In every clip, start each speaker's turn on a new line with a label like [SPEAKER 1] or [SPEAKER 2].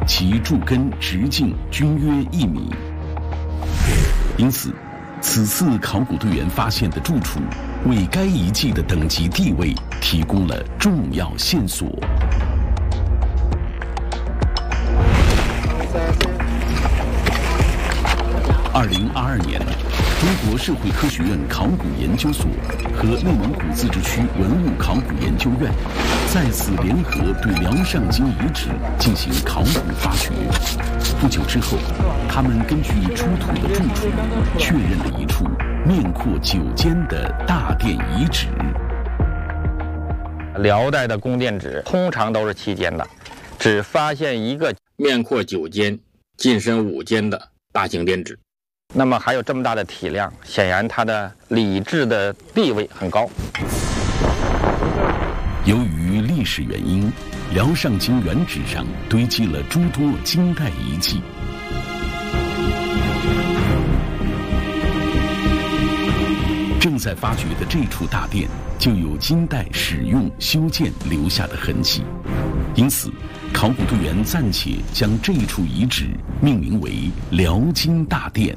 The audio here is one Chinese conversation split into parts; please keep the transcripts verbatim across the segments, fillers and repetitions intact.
[SPEAKER 1] 其柱根直径均约一米。因此，此次考古队员发现的住处，为该遗迹的等级地位提供了重要线索。二零二二年，中国社会科学院考古研究所和内蒙古自治区文物考古研究院再次联合对辽上京遗址进行考古发掘。不久之后，他们根据出土的住处，确认了一处面阔九间的大殿遗址。
[SPEAKER 2] 辽代的宫殿址通常都是七间的，只发现一个面阔九间、进深五间的大型殿址。那么还有这么大的体量，显然它的礼制的地位很高。
[SPEAKER 1] 由于历史原因，辽上京原址上堆积了诸多金代遗迹。正在发掘的这处大殿就有金代使用修建留下的痕迹，因此考古队员暂且将这处遗址命名为辽金大殿。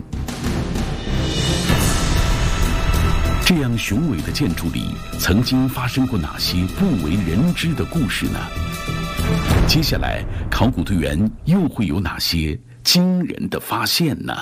[SPEAKER 1] 这样雄伟的建筑里，曾经发生过哪些不为人知的故事呢？接下来，考古队员又会有哪些惊人的发现呢？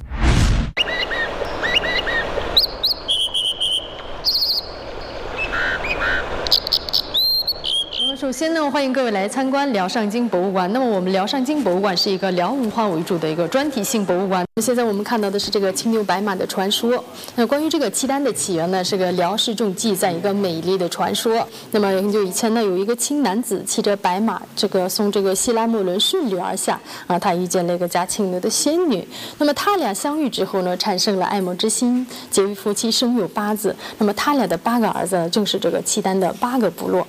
[SPEAKER 3] 首先呢，欢迎各位来参观辽上京博物馆。那么我们辽上京博物馆是一个辽文化为主的一个专题性博物馆。现在我们看到的是这个青牛白马的传说。那关于这个契丹的起源呢，是个辽史中记载一个美丽的传说。那么很久以前呢，有一个青男子骑着白马，这个从这个西拉木伦顺流而下啊，他遇见了一个叫青牛的仙女。那么他俩相遇之后呢，产生了爱慕之心，结为夫妻，生有八子。那么他俩的八个儿子正是这个契丹的八个部落。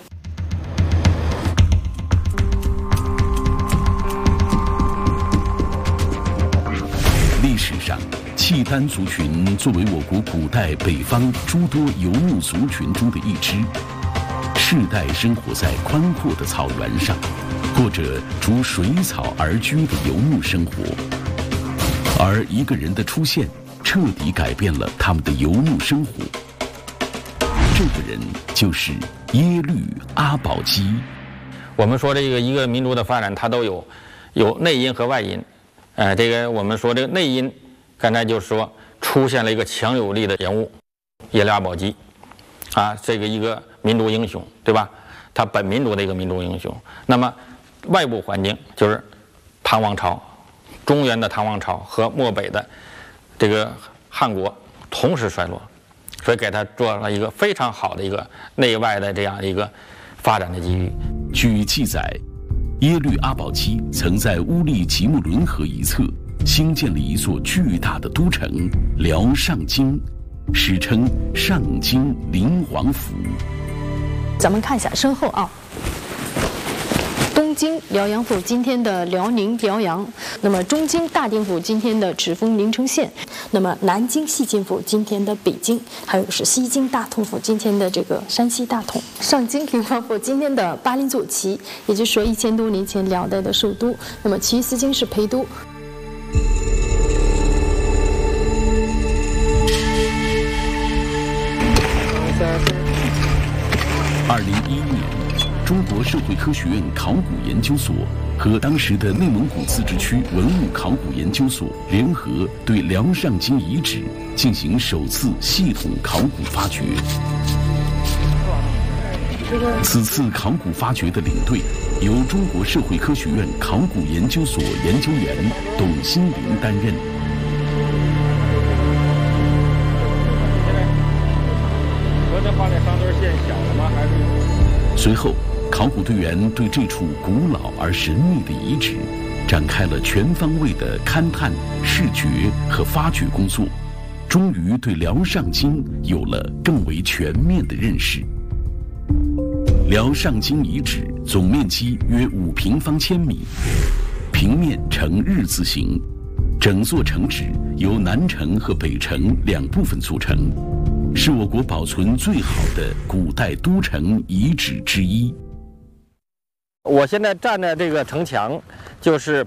[SPEAKER 1] 历史上，契丹族群作为我国古代北方诸多游牧族群中的一支，世代生活在宽阔的草原上，过着逐水草而居的游牧生活。而一个人的出现，彻底改变了他们的游牧生活。这个人就是耶律阿保机。
[SPEAKER 2] 我们说这个一个民族的发展，它都有有内因和外因。呃，这个我们说这个内因，刚才就是说出现了一个强有力的人物，耶律阿保机，啊，这个一个民族英雄，对吧？他本民族的一个民族英雄。那么外部环境就是唐王朝，中原的唐王朝和漠北的这个汉国同时衰落，所以给他做了一个非常好的一个内外的这样一个发展的机遇。
[SPEAKER 1] 据记载，耶律阿保机曾在乌力吉木伦河一侧兴建了一座巨大的都城辽上京，史称上京灵皇府。
[SPEAKER 3] 咱们看一下身后啊，东京辽阳府今天的辽宁辽阳，那么中京大定府今天的赤峰临城县，那么南京西京府今天的北京，还有是西京大同府今天的这个山西大同，上京灵皇府今天的巴林左旗，也就是说一千多年前辽代的首都，那么其余四京是陪都。
[SPEAKER 1] 二零一一年，中国社会科学院考古研究所和当时的内蒙古自治区文物考古研究所联合对辽上京遗址进行首次系统考古发掘。此次考古发掘的领队由中国社会科学院考古研究所研究员董新林担任。随后，考古队员对这处古老而神秘的遗址展开了全方位的勘探、视觉和发掘工作，终于对辽上京有了更为全面的认识。辽上京遗址总面积约五平方千米，平面呈日字形，整座城址由南城和北城两部分组成，是我国保存最好的古代都城遗址之一。
[SPEAKER 2] 我现在站的这个城墙，就是